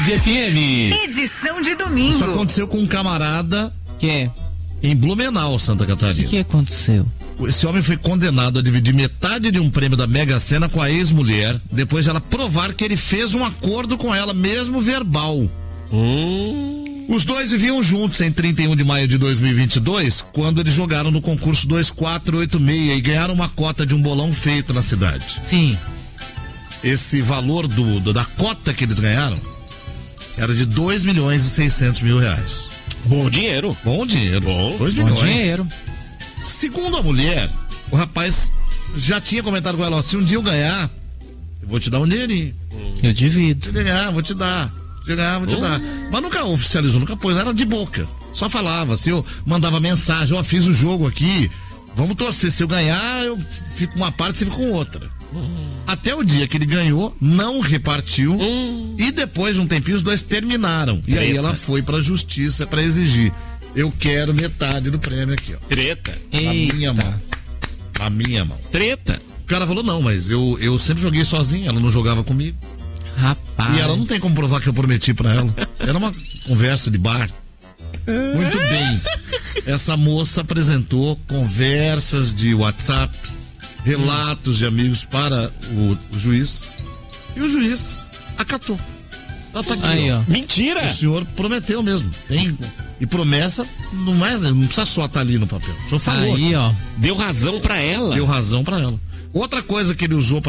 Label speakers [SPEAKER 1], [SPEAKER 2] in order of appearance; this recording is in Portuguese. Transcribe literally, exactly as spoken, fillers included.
[SPEAKER 1] Tarde F M.
[SPEAKER 2] Edição de domingo.
[SPEAKER 3] Isso aconteceu com um camarada
[SPEAKER 4] Que é?
[SPEAKER 3] em Blumenau, Santa Catarina.
[SPEAKER 4] O que aconteceu?
[SPEAKER 3] Esse homem foi condenado a dividir metade de um prêmio da Mega Sena com a ex-mulher, depois de ela provar que ele fez um acordo com ela, mesmo verbal.
[SPEAKER 1] Hum.
[SPEAKER 3] Os dois viviam juntos em trinta e um de maio de dois mil e vinte e dois, quando eles jogaram no concurso dois quatro oito seis e ganharam uma cota de um bolão feito na cidade.
[SPEAKER 4] Sim.
[SPEAKER 3] Esse valor do, do da cota que eles ganharam era de dois milhões e seiscentos mil reais.
[SPEAKER 1] Bom dinheiro.
[SPEAKER 3] Bom dinheiro.
[SPEAKER 1] Bom,
[SPEAKER 3] dois
[SPEAKER 4] Bom
[SPEAKER 3] milhões.
[SPEAKER 4] dinheiro.
[SPEAKER 3] Segundo a mulher, o rapaz já tinha comentado com ela, ó, se um dia eu ganhar, eu vou te dar um dinheirinho.
[SPEAKER 4] Eu divido.
[SPEAKER 3] Se eu ganhar, vou te dar. Se eu ganhar, vou te
[SPEAKER 1] Oh.
[SPEAKER 3] dar. Mas nunca oficializou, nunca pôs, era de boca. Só falava, se eu mandava mensagem, ó, fiz o jogo aqui, vamos torcer, se eu ganhar, eu fico com uma parte, você fica com outra. Até o dia que ele ganhou, não repartiu,
[SPEAKER 1] Hum.
[SPEAKER 3] e depois de um tempinho os dois terminaram. E aí
[SPEAKER 1] Treta.
[SPEAKER 3] ela foi pra justiça pra exigir. Eu quero metade do prêmio aqui, ó.
[SPEAKER 1] Treta.
[SPEAKER 3] Na minha
[SPEAKER 4] Eita.
[SPEAKER 3] mão. Na minha mão.
[SPEAKER 1] Treta.
[SPEAKER 3] O cara falou, não, mas eu, eu sempre joguei sozinho, ela não jogava comigo.
[SPEAKER 4] Rapaz.
[SPEAKER 3] E ela não tem como provar que eu prometi pra ela. Era uma conversa de bar. Muito bem. Essa moça apresentou conversas de WhatsApp, relatos de amigos para o, o juiz. E o juiz acatou. Ela tá aqui,
[SPEAKER 4] Aí, ó.
[SPEAKER 1] Mentira.
[SPEAKER 3] O senhor prometeu mesmo. Tem, e promessa, não, mais, não precisa só estar ali no papel. O senhor falou.
[SPEAKER 4] Aí, ó.
[SPEAKER 1] Deu razão pra ela.
[SPEAKER 3] Deu razão pra ela. Outra coisa que ele usou